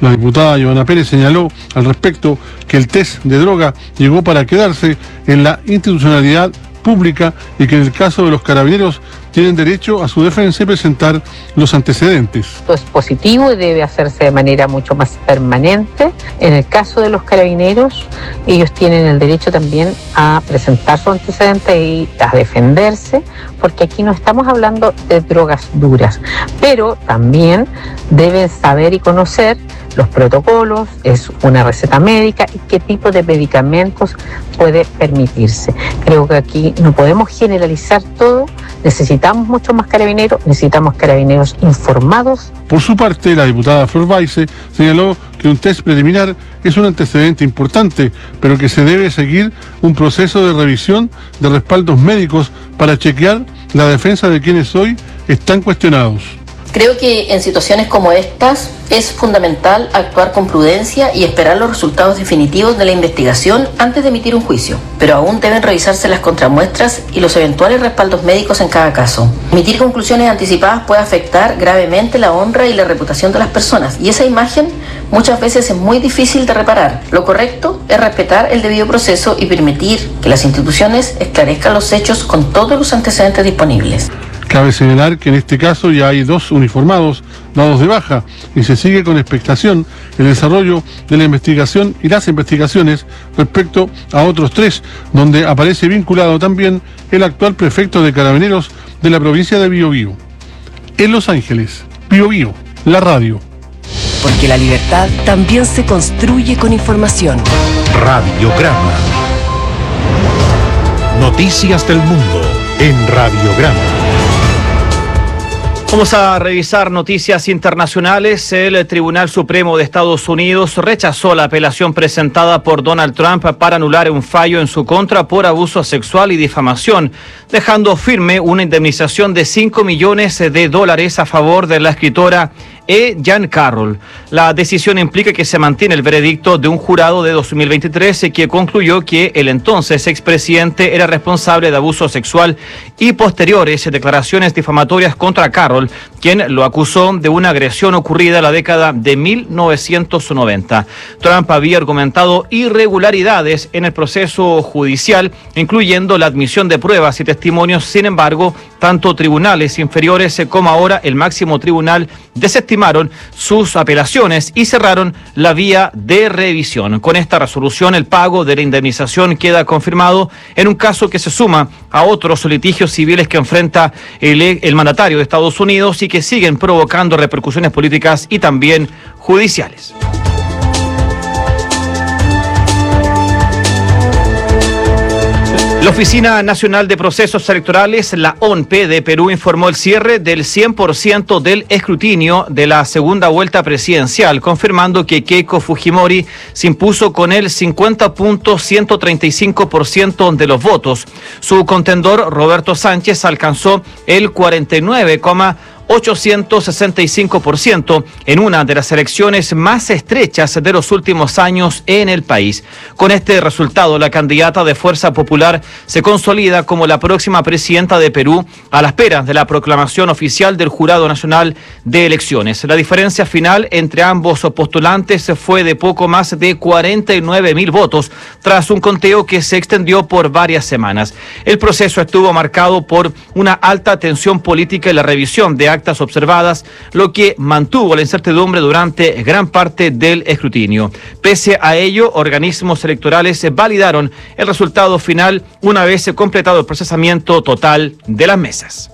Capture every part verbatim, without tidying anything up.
La diputada Giovanna Pérez señaló al respecto que el test de droga llegó para quedarse en la institucionalidad pública y que en el caso de los carabineros tienen derecho a su defensa y presentar los antecedentes. Esto es positivo y debe hacerse de manera mucho más permanente. En el caso de los carabineros, ellos tienen el derecho también a presentar sus antecedentes y a defenderse, porque aquí no estamos hablando de drogas duras, pero también deben saber y conocer los protocolos, es una receta médica y qué tipo de medicamentos puede permitirse. Creo que aquí no podemos generalizar todo, necesitamos mucho más carabineros, necesitamos carabineros informados. Por su parte, la diputada Flor Baise señaló que un test preliminar es un antecedente importante, pero que se debe seguir un proceso de revisión de respaldos médicos para chequear la defensa de quienes hoy están cuestionados. Creo que en situaciones como estas es fundamental actuar con prudencia y esperar los resultados definitivos de la investigación antes de emitir un juicio, pero aún deben revisarse las contramuestras y los eventuales respaldos médicos en cada caso. Emitir conclusiones anticipadas puede afectar gravemente la honra y la reputación de las personas, y esa imagen muchas veces es muy difícil de reparar. Lo correcto es respetar el debido proceso y permitir que las instituciones esclarezcan los hechos con todos los antecedentes disponibles. Cabe señalar que en este caso ya hay dos uniformados dados de baja y se sigue con expectación el desarrollo de la investigación y las investigaciones respecto a otros tres, donde aparece vinculado también el actual prefecto de Carabineros de la provincia de Biobío. En Los Ángeles, Biobío, la radio. Porque la libertad también se construye con información. Radiograma. Noticias del mundo en Radiograma. Vamos a revisar noticias internacionales. El Tribunal Supremo de Estados Unidos rechazó la apelación presentada por Donald Trump para anular un fallo en su contra por abuso sexual y difamación, dejando firme una indemnización de cinco millones de dólares a favor de la escritora E. Jean Carroll. La decisión implica que se mantiene el veredicto de un jurado de dos mil veintitrés que concluyó que el entonces expresidente era responsable de abuso sexual y posteriores declaraciones difamatorias contra Carroll, quien lo acusó de una agresión ocurrida en la década de mil novecientos noventa. Trump había argumentado irregularidades en el proceso judicial, incluyendo la admisión de pruebas y testimonios. Sin embargo, tanto tribunales inferiores como ahora el máximo tribunal desestimaron sus apelaciones y cerraron la vía de revisión. Con esta resolución, el pago de la indemnización queda confirmado en un caso que se suma a otros litigios civiles que enfrenta el, el mandatario de Estados Unidos y que siguen provocando repercusiones políticas y también judiciales. La Oficina Nacional de Procesos Electorales, la O N P de Perú, informó el cierre del cien por ciento del escrutinio de la segunda vuelta presidencial, confirmando que Keiko Fujimori se impuso con el cincuenta punto ciento treinta y cinco por ciento de los votos. Su contendor, Roberto Sánchez, alcanzó el cuarenta y nueve coma ochocientos sesenta y cinco por ciento en una de las elecciones más estrechas de los últimos años en el país. Con este resultado, la candidata de Fuerza Popular se consolida como la próxima presidenta de Perú a la espera de la proclamación oficial del Jurado Nacional de Elecciones. La diferencia final entre ambos postulantes fue de poco más de cuarenta y nueve mil votos, tras un conteo que se extendió por varias semanas. El proceso estuvo marcado por una alta tensión política y la revisión de actas observadas, lo que mantuvo la incertidumbre durante gran parte del escrutinio. Pese a ello, organismos electorales validaron el resultado final una vez completado el procesamiento total de las mesas.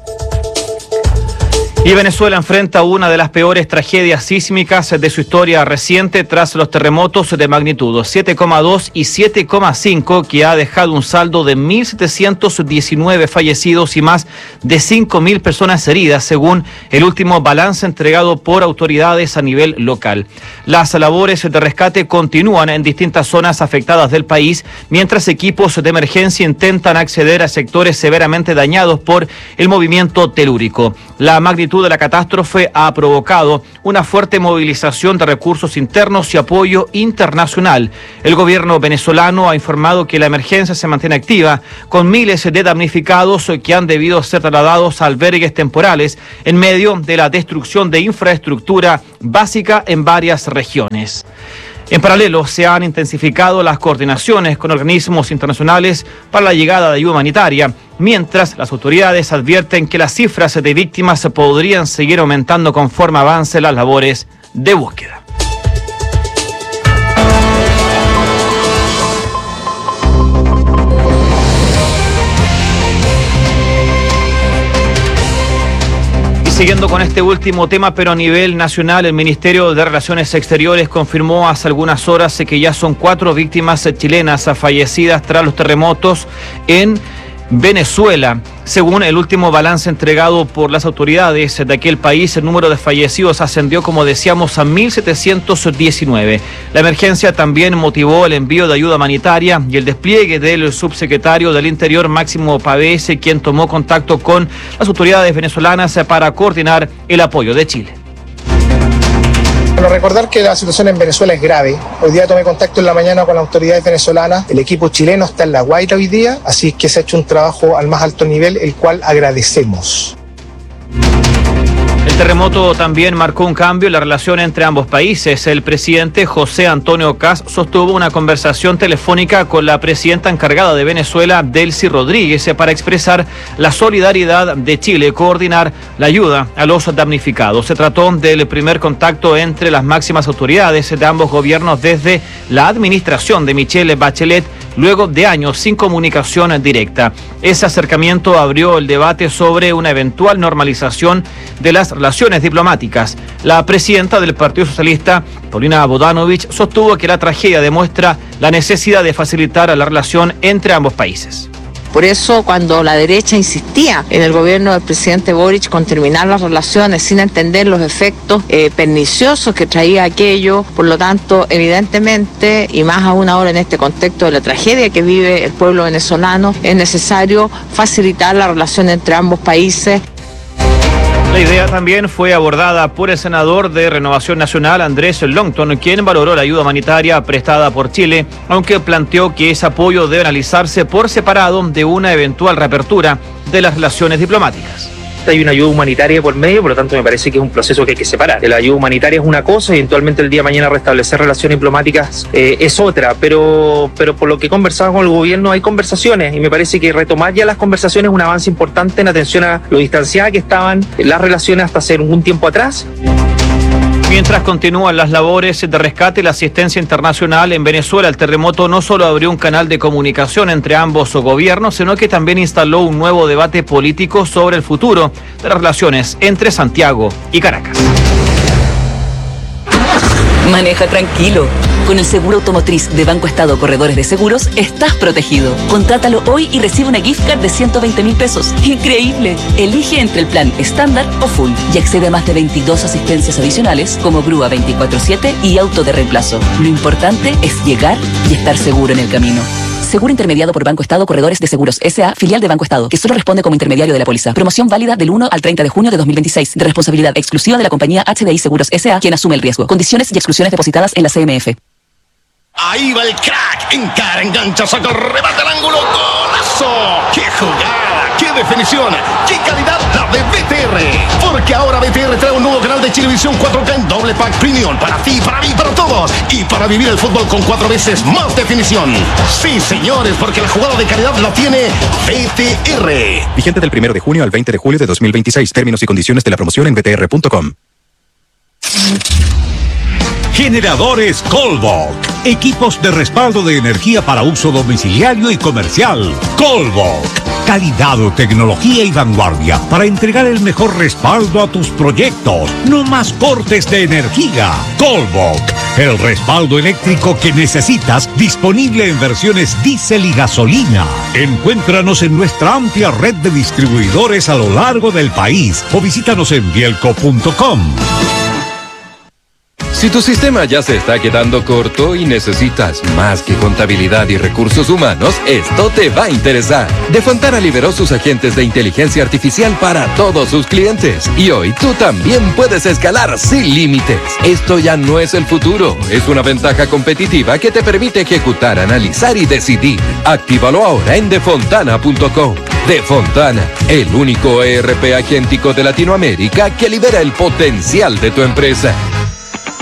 Y Venezuela enfrenta una de las peores tragedias sísmicas de su historia reciente tras los terremotos de magnitud siete coma dos y siete coma cinco que ha dejado un saldo de mil setecientos diecinueve fallecidos y más de cinco mil personas heridas, según el último balance entregado por autoridades a nivel local. Las labores de rescate continúan en distintas zonas afectadas del país, mientras equipos de emergencia intentan acceder a sectores severamente dañados por el movimiento telúrico. La magnitud magnitud de la catástrofe ha provocado una fuerte movilización de recursos internos y apoyo internacional. El gobierno venezolano ha informado que la emergencia se mantiene activa, con miles de damnificados que han debido ser trasladados a albergues temporales en medio de la destrucción de infraestructura básica en varias regiones. En paralelo, se han intensificado las coordinaciones con organismos internacionales para la llegada de ayuda humanitaria, mientras las autoridades advierten que las cifras de víctimas podrían seguir aumentando conforme avancen las labores de búsqueda. Siguiendo con este último tema, pero a nivel nacional, el Ministerio de Relaciones Exteriores confirmó hace algunas horas que ya son cuatro víctimas chilenas fallecidas tras los terremotos en Venezuela. Según el último balance entregado por las autoridades de aquel país, el número de fallecidos ascendió, como decíamos, a mil setecientos diecinueve. La emergencia también motivó el envío de ayuda humanitaria y el despliegue del subsecretario del Interior, Máximo Pavés, quien tomó contacto con las autoridades venezolanas para coordinar el apoyo de Chile. Bueno, recordar que la situación en Venezuela es grave. Hoy día tomé contacto en la mañana con las autoridades venezolanas. El equipo chileno está en La Guaira hoy día, así que se ha hecho un trabajo al más alto nivel, el cual agradecemos. El terremoto también marcó un cambio en la relación entre ambos países. El presidente José Antonio Kast sostuvo una conversación telefónica con la presidenta encargada de Venezuela, Delcy Rodríguez, para expresar la solidaridad de Chile y coordinar la ayuda a los damnificados. Se trató del primer contacto entre las máximas autoridades de ambos gobiernos desde la administración de Michelle Bachelet, luego de años sin comunicación directa. Ese acercamiento abrió el debate sobre una eventual normalización de las relaciones diplomáticas. La presidenta del Partido Socialista, Paulina Bodanovich, sostuvo que la tragedia demuestra la necesidad de facilitar la relación entre ambos países. Por eso, cuando la derecha insistía en el gobierno del presidente Boric con terminar las relaciones sin entender los efectos eh, perniciosos que traía aquello, por lo tanto, evidentemente, y más aún ahora en este contexto de la tragedia que vive el pueblo venezolano, es necesario facilitar la relación entre ambos países. La idea también fue abordada por el senador de Renovación Nacional, Andrés Longton, quien valoró la ayuda humanitaria prestada por Chile, aunque planteó que ese apoyo debe analizarse por separado de una eventual reapertura de las relaciones diplomáticas. Hay una ayuda humanitaria por medio, por lo tanto me parece que es un proceso que hay que separar. La ayuda humanitaria es una cosa y eventualmente el día de mañana restablecer relaciones diplomáticas eh, es otra, pero, pero por lo que he conversado con el gobierno hay conversaciones y me parece que retomar ya las conversaciones es un avance importante en atención a lo distanciadas que estaban las relaciones hasta hace un tiempo atrás. Mientras continúan las labores de rescate y la asistencia internacional en Venezuela, el terremoto no solo abrió un canal de comunicación entre ambos gobiernos, sino que también instaló un nuevo debate político sobre el futuro de las relaciones entre Santiago y Caracas. Maneja tranquilo. Con el seguro automotriz de Banco Estado Corredores de Seguros, estás protegido. Contrátalo hoy y recibe una gift card de ciento veinte mil pesos. ¡Increíble! Elige entre el plan estándar o full y accede a más de veintidós asistencias adicionales como grúa veinticuatro siete y auto de reemplazo. Lo importante es llegar y estar seguro en el camino. Seguro intermediado por Banco Estado Corredores de Seguros S A, filial de Banco Estado, que solo responde como intermediario de la póliza. Promoción válida del uno al treinta de junio de dos mil veintiséis, de responsabilidad exclusiva de la compañía H D I Seguros S A, quien asume el riesgo. Condiciones y exclusiones depositadas en la C M F. Ahí va el crack, encara, engancha, saca, remata el ángulo, ¡golazo! ¡Qué jugada! ¡Qué definición! ¡Qué calidad la de B T R! Porque ahora B T R trae un nuevo canal de Chilevisión cuatro K en doble pack premium para ti, para mí, para todos y para vivir el fútbol con cuatro veces más definición. Sí, señores, porque la jugada de calidad la tiene B T R. Vigente del primero de junio al veinte de julio de dos mil veintiséis. Términos y condiciones de la promoción en b t r punto com. Generadores Colbach. Equipos de respaldo de energía para uso domiciliario y comercial. Colbach. Calidad, tecnología y vanguardia para entregar el mejor respaldo a tus proyectos. No más cortes de energía. Colbach. El respaldo eléctrico que necesitas, disponible en versiones diésel y gasolina. Encuéntranos en nuestra amplia red de distribuidores a lo largo del país o visítanos en bielco punto com. Si tu sistema ya se está quedando corto y necesitas más que contabilidad y recursos humanos, esto te va a interesar. Defontana liberó sus agentes de inteligencia artificial para todos sus clientes. Y hoy tú también puedes escalar sin límites. Esto ya no es el futuro, es una ventaja competitiva que te permite ejecutar, analizar y decidir. Actívalo ahora en defontana punto com. Defontana, el único E R P agéntico de Latinoamérica que libera el potencial de tu empresa.